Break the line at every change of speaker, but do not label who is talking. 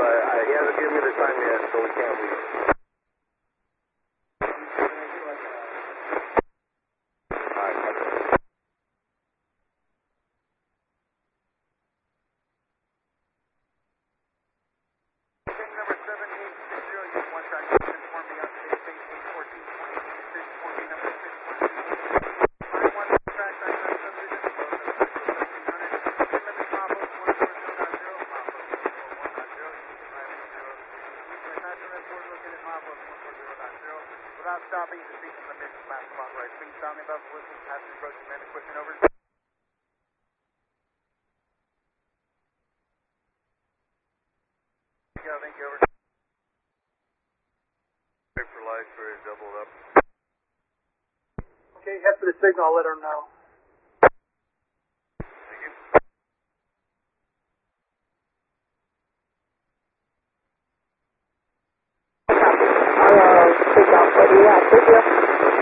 he hasn't given me the time yet, so we can't leave.
Without stopping, you can see from the mission map about right. Please sound me above listening, passenger approaching man equipment over. Thank you, over.
Wait for lights for it doubled up.
Okay, head for the signal, I'll let her know.
Thank you.
Signal 40, yeah, thank you.